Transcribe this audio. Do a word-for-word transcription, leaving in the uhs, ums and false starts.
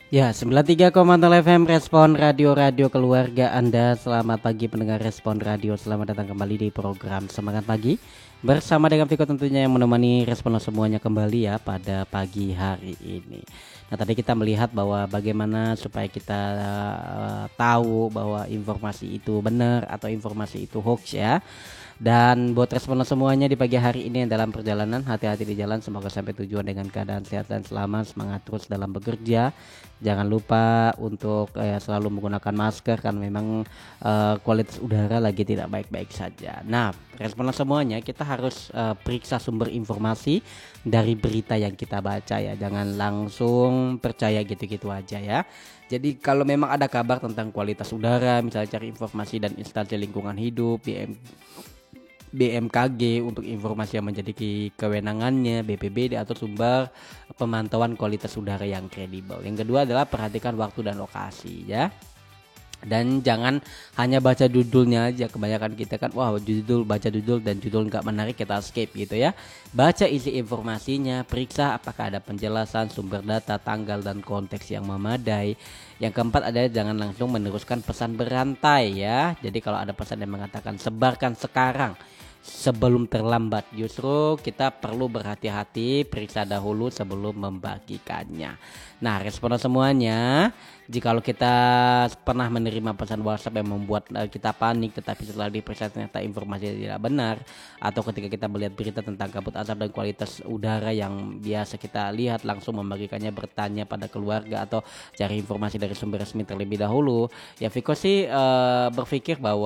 Ya, sembilan puluh tiga koma nol F M Respon Radio-Radio Keluarga Anda. Selamat pagi pendengar Respon Radio. Selamat datang kembali di program Semangat Pagi. Bersama dengan Viko tentunya yang menemani respon semuanya kembali ya pada pagi hari ini. Nah, tadi kita melihat bahwa bagaimana supaya kita uh, tahu bahwa informasi itu benar atau informasi itu hoax ya. Dan buat respon semuanya di pagi hari ini dalam perjalanan, hati-hati di jalan, semoga sampai tujuan dengan keadaan sehat dan selamat. Semangat terus dalam bekerja. Jangan lupa untuk eh, selalu menggunakan masker karena memang eh, kualitas udara lagi tidak baik-baik saja. Nah, respon semuanya kita harus eh, periksa sumber informasi dari berita yang kita baca ya. Jangan langsung percaya gitu-gitu aja ya. Jadi kalau memang ada kabar tentang kualitas udara, misalnya cari informasi dan instansi lingkungan hidup, B M B M K G untuk informasi yang menjadi kewenangannya, B P B D atau sumber pemantauan kualitas udara yang kredibel. Yang kedua adalah perhatikan waktu dan lokasi ya. Dan jangan hanya baca judulnya aja. Kebanyakan kita kan wow judul baca judul dan judul nggak menarik kita skip gitu ya. Baca isi informasinya, periksa apakah ada penjelasan sumber data, tanggal dan konteks yang memadai. Yang keempat adalah jangan langsung meneruskan pesan berantai ya. Jadi kalau ada pesan yang mengatakan sebarkan sekarang sebelum terlambat, justru kita perlu berhati-hati, periksa dahulu sebelum membagikannya. Nah, respon semuanya, jikalau kita pernah menerima pesan WhatsApp yang membuat uh, kita panik, tetapi setelah diperiksa ternyata informasi tidak benar, atau ketika kita melihat berita tentang kabut asap dan kualitas udara yang biasa kita lihat, langsung membagikannya, bertanya pada keluarga atau cari informasi dari sumber resmi terlebih dahulu. Ya, Viko sih uh, berpikir bahwa